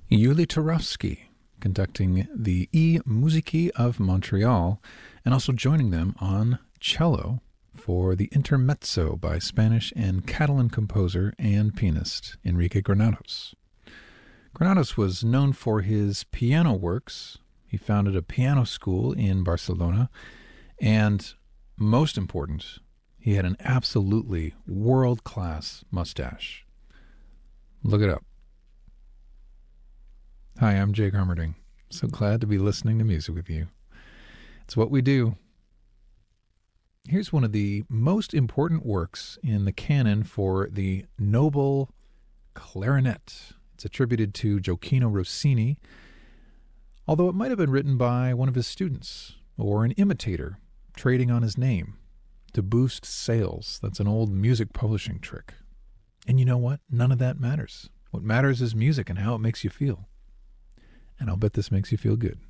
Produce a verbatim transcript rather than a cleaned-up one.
Yuli Turovsky conducting the E Musici of Montreal, and also joining them on cello for the Intermezzo by Spanish and Catalan composer and pianist Enrique Granados. Granados was known for his piano works. He founded a piano school in Barcelona, and most important, he had an absolutely world-class mustache. Look it up. Hi, I'm Jake Armerding. So glad to be listening to music with you. It's what we do. Here's one of the most important works in the canon for the noble clarinet. It's attributed to Gioacchino Rossini, although it might have been written by one of his students or an imitator trading on his name to boost sales. That's an old music publishing trick. And you know what? None of that matters. What matters is music and how it makes you feel. And I'll bet this makes you feel good.